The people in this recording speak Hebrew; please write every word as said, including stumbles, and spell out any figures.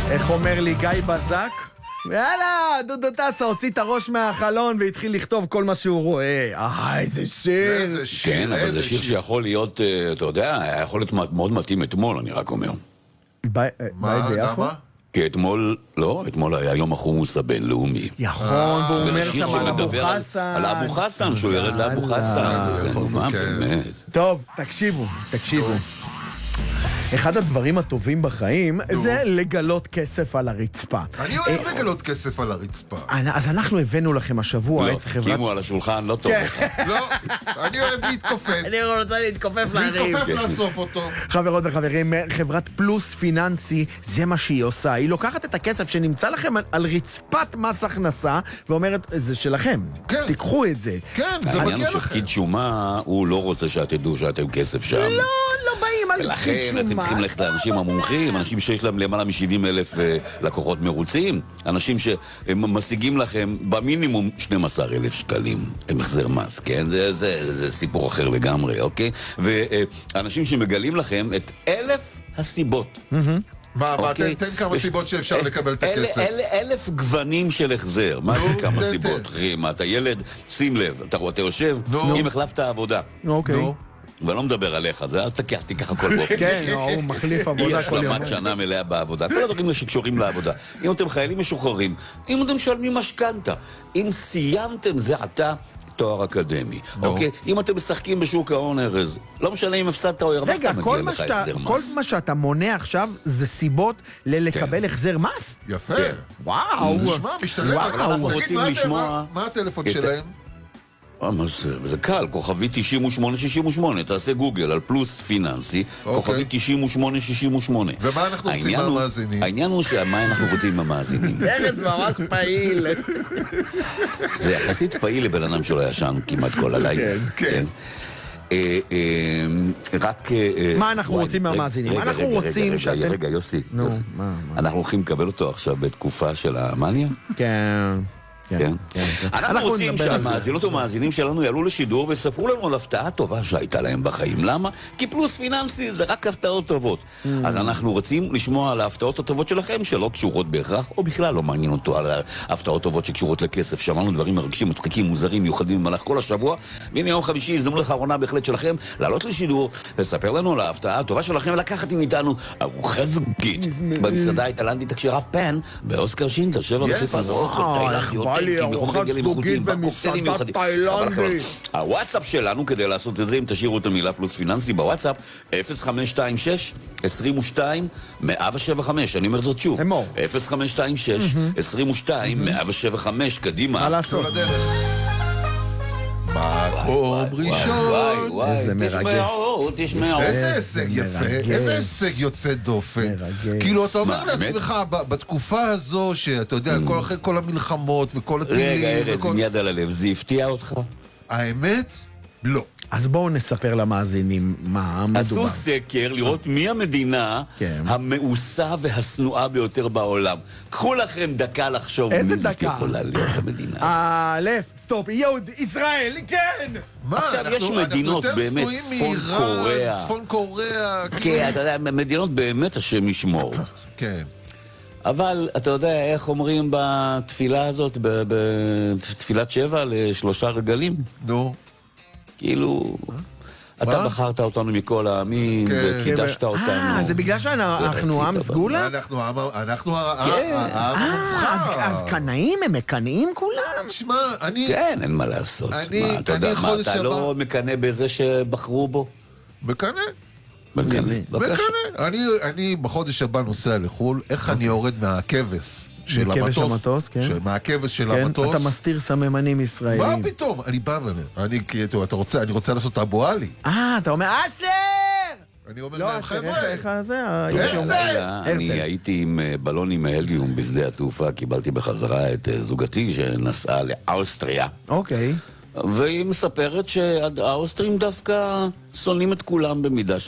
איך אומר לי גיא בזק? יאללה, דודו טסה הוציא את הראש מהחלון והתחיל לכתוב כל מה שהוא רואה. אה, איזה שיר. איזה שיר. כן, אבל זה שיר שיכול להיות, אתה יודע, יכול להיות מאוד מתאים אתמול, אני רק אומר. ביי ביפו? כי אתמול, לא, אתמול היה יום החומוס הבינלאומי. יכול, והוא אומר שם על אבו חסן. על אבו חסן, שהוא ירד לאבו חסן. מה באמת? טוב, תקשיבו, תקשיבו. אחד הדברים הטובים בחיים זה לגלות כסף על הרצפה. אני אוהב לגלות כסף על הרצפה. אז אנחנו הבאנו לכם השבוע לא, קימו על השולחן, לא טוב לך. לא, אני אוהב להתכופף. אני רוצה להתכופף להרים. להתכופף לאסוף אותו. חברות וחברים, חברת פלוס פיננסי, זה מה שהיא עושה. היא לוקחת את הכסף שנמצא לכם על רצפת מס הכנסה, ואומרת, זה שלכם. תיקחו את זה. כן, זה מגיע לכם. העניין שפקיד שומה, הוא לא רוצה שתדעו שאתם כסף שם. לא, לא באים על פקיד שומה. אתם צריכים ללכת לאנשים המומחים, אנשים שיש להם למעלה מ-שבעים אלף לקוחות מרוצים, אנשים שמשיגים לכם במינימום שנים עשר אלף שקלים מחזר מס, כן? זה, זה, זה סיפור אחר לגמרי, אוקיי? ואנשים שמגלים לכם את אלף הסיבות. מה, מה, תן כמה סיבות שאפשר לקבל את הכסף. אלף גוונים של החזר. מה זה כמה סיבות? מה, אתה ילד, שים לב, אתה יושב, אם החלפת עבודה. אוקיי. ואני לא מדבר עליך, זה אל תקחתי ככה כל באופן. כן, הוא מחליף עבודה כל יום. יש למד שנה מלאה בעבודה, כל הדברים שקשורים לעבודה. אם אתם חיילים משוחררים, אם אתם משלמים משכנתה, אם סיימתם זה עתה תואר אקדמי, אוקיי? אם אתם משחקים בשוק ההון ארז, לא משנה אם הפסדת או הרווחת, רגע, כל מה שאתה מונה עכשיו זה סיבות ללקבל החזר מס? יפה. וואו. נשמע, משתלם. אנחנו רוצים לשמוע... מה הטלפון שלהם? זה קל, כוכבי תשעים ושמונה שישים ושמונה, תעשה גוגל על פלוס פיננסי, כוכבי תשעים ושמונה שישים ושמונה. ומה אנחנו רוצים מהמאזינים? העניין הוא שמה אנחנו רוצים מהמאזינים. ארץ ממש פעיל. זה יחסית פעיל לבן אדם שלא ישן כמעט כל הלילה. כן, רק... מה אנחנו רוצים מהמאזינים? אנחנו רוצים שאתם... רגע, יוסי, אנחנו הולכים לקבל אותו עכשיו בתקופה של המאניה? כן. כן. אנחנו רוצים שהמאזינות ומאזינים שלנו יעלו לשידור וספרו לנו על הפתעה טובה שהייתה להם בחיים. למה? כי פלוס פיננסי זה רק הפתעות טובות. אז אנחנו רוצים לשמוע על ההפתעות הטובות שלכם שלא קשורות בהכרח, או בכלל לא מעניין אותו על ההפתעות טובות שקשורות לכסף. שמענו דברים מרגשים, מצחיקים, מוזרים, מיוחדים במהלך כל השבוע. והנה יום חמישי, הזדמנות האחרונה בהחלט שלכם לעלות לשידור, לספר לנו על ההפתעה הטובה שלכם ולקחת מאיתנו ארוחה זוגית במסעדה האיטלנטית הכשרה פן באוסקר שינטר, שבע וחצי לי ארוחת זוגית במסעדה תאילנדית. הוואטסאפ שלנו, כדי לעשות את זה, אם תשאירו את המילה פלוס פיננסי בוואטסאפ, אפס חמש שתיים שש עשרים ושתיים מאה שבע חמש. אני אומר זאת שוב, אפס חמש שתיים שש עשרים ושתיים מאה שבע חמש. קדימה. מה לעשות? מקום ראשון. איזה מרגש. איזה הישג יפה, איזה הישג יוצא דופן. כאילו אתה אומר לעצמך בתקופה הזו שאתה יודע אחרי כל המלחמות וכל הטילים. רגע ארז, עם יד על הלב, זה הפתיע אותך? האמת? לא. אז בואו נספר למאזינים מה מדובר. עשו סקר לראות מי המדינה המאוסה והסנועה ביותר בעולם. קחו לכם דקה לחשוב מי זאת יכולה להיות המדינה. אלף, סטופ, יהוד, ישראל, כן! עכשיו יש מדינות באמת, צפון קוריאה. צפון קוריאה. כן, אתה יודע, מדינות באמת השם ישמור. כן. אבל אתה יודע איך אומרים בתפילה הזאת, בתפילת שבע לשלושה רגלים? נו. כאילו, אתה בחרת אותנו מכל העמים, וקידשת אותנו. אה, זה בגלל שאנחנו עם סגולה? אנחנו העם המובחר. אז קנאים הם מקנאים כולם? שמע, אני... כן, אין מה לעשות. אתה יודע מה, אתה לא מקנה בזה שבחרו בו? מקנה. מקנה. אני בחודש הבא נוסע לחול, איך אני יורד מהכבש? של המטוס, מהכבש של המטוס. אתה מסתיר סממנים ישראלים. מה פתאום? אני בא ואני, אתה רוצה, אני רוצה לעשות אבו עלי. אה, אתה אומר, אסר! אני אומר להם, חבר'ה. איך זה? אני הייתי עם בלונים מהליום בשדה התעופה, קיבלתי בחזרה את זוגתי שנסעה לאוסטריה. אוקיי. והיא מספרת שהאוסטרים דווקא שונאים את כולם במידה